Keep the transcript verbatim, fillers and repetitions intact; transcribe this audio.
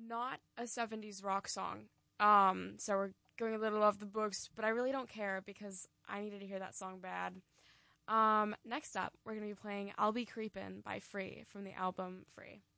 not a seventies rock song. Um, so we're going a little off the books, but I really don't care because I needed to hear that song bad. Um, next up, we're going to be playing I'll Be Creepin' by Free from the album Free.